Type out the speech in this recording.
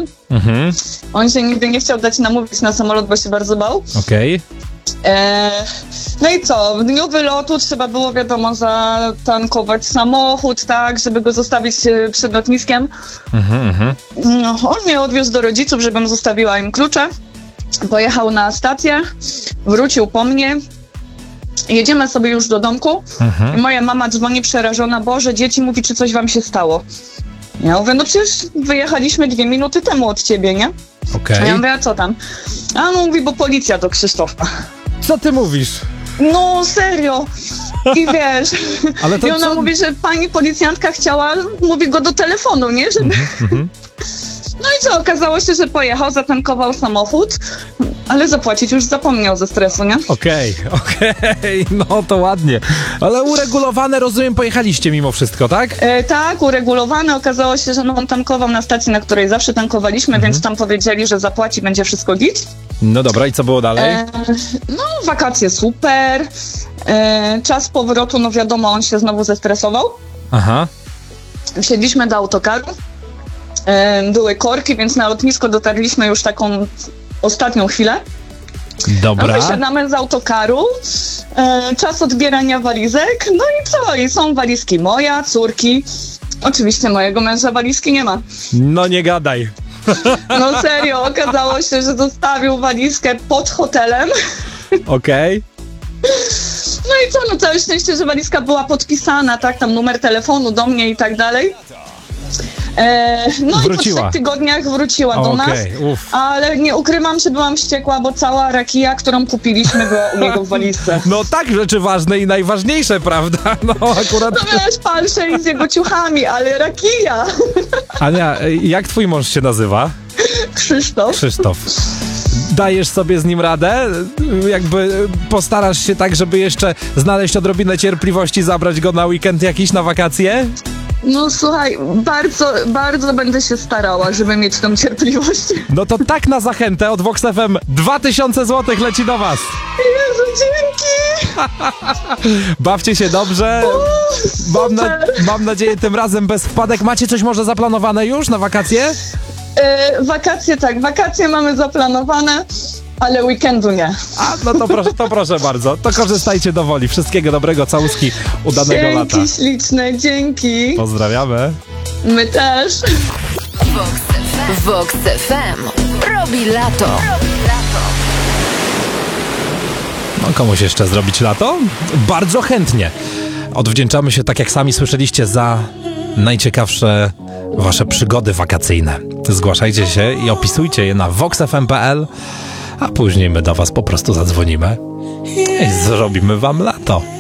On się nigdy nie chciał dać namówić na samolot, bo się bardzo bał. Okej. No i co? W dniu wylotu trzeba było, wiadomo, zatankować samochód, tak, żeby go zostawić przed lotniskiem. No, on mnie odwiózł do rodziców, żebym zostawiła im klucze. Pojechał na stację, wrócił po mnie. Jedziemy sobie już do domku i moja mama dzwoni przerażona: Boże, dzieci, mówi, czy coś wam się stało. Ja mówię, no przecież wyjechaliśmy 2 minuty temu od ciebie, nie? Okej. Ja mówię, a co tam? A on mówi, bo policja do Krzysztofa. Co ty mówisz? No serio. I wiesz, Ale to i ona co? mówi, że pani policjantka chciała, mówi, go do telefonu, nie? Żeby... No i co, okazało się, że pojechał, zatankował samochód, ale zapłacić już zapomniał ze stresu, nie? Okej, no to ładnie. Ale uregulowane, rozumiem, pojechaliście mimo wszystko, tak? Tak, uregulowane. Okazało się, że no, on tankował na stacji, na której zawsze tankowaliśmy, więc tam powiedzieli, że zapłaci, będzie wszystko git. No dobra, i co było dalej? No, wakacje super. Czas powrotu, no wiadomo, on się znowu zestresował. Aha. Wsiedliśmy do autokaru. Były korki, więc na lotnisko dotarliśmy już taką ostatnią chwilę. Dobra. No, wysiadamy z autokaru. Czas odbierania walizek. No i co? I są walizki moja, córki. Oczywiście mojego męża walizki nie ma. No nie gadaj. No serio, okazało się, że zostawił walizkę pod hotelem. Okej. No i co, no całe szczęście, że walizka była podpisana, tak, tam numer telefonu do mnie i tak dalej. No Wróciła. i po 3 tygodniach wróciła do nas, ale nie ukrywam, że byłam wściekła, bo cała rakija, którą kupiliśmy, była u niego w walizce. No tak, rzeczy ważne i najważniejsze, prawda? No akurat... No wiesz, palsze z jego ciuchami, ale rakija. Ania, jak twój mąż się nazywa? Krzysztof. Dajesz sobie z nim radę? Jakby postarasz się tak, żeby jeszcze znaleźć odrobinę cierpliwości, zabrać go na weekend jakiś, na wakacje? No słuchaj, bardzo, bardzo będę się starała, żeby mieć tą cierpliwość. No to tak na zachętę od Vox FM 2000 zł leci do was. Jezu, dzięki! Bawcie się dobrze. Mam nadzieję, tym razem bez wpadek. Macie coś może zaplanowane już na wakacje? Wakacje tak, wakacje mamy zaplanowane, ale weekendu nie. A, no to proszę bardzo. To korzystajcie do woli. Wszystkiego dobrego, całuski, udanego lata. Dzięki śliczne, dzięki. Pozdrawiamy. My też. Vox FM robi lato. No, komuś jeszcze zrobić lato? Bardzo chętnie. Odwdzięczamy się, tak jak sami słyszeliście, za najciekawsze wasze przygody wakacyjne. Zgłaszajcie się i opisujcie je na voxfm.pl, a później my do was po prostu zadzwonimy i zrobimy wam lato.